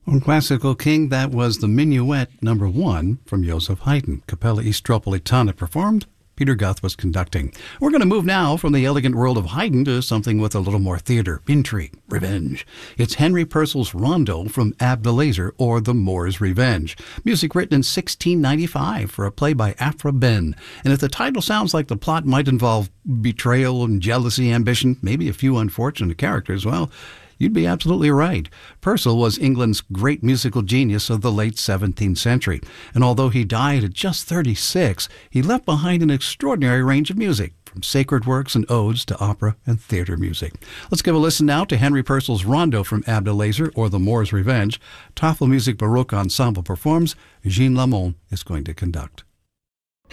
On Classical King, that was the Minuet number 1 from Joseph Haydn. Capella Istropolitana performed. Peter Guth was conducting. We're going to move now from the elegant world of Haydn to something with a little more theater, intrigue, revenge. It's Henry Purcell's Rondo from Abdelazer, or The Moor's Revenge. Music written in 1695 for a play by Aphra Behn. And if the title sounds like the plot might involve betrayal and jealousy, ambition, maybe a few unfortunate characters, well, you'd be absolutely right. Purcell was England's great musical genius of the late 17th century, and although he died at just 36, he left behind an extraordinary range of music, from sacred works and odes to opera and theater music. Let's give a listen now to Henry Purcell's Rondo from Abdelazer, or The Moor's Revenge. Tafelmusik Baroque Ensemble performs. Jean Lamont is going to conduct.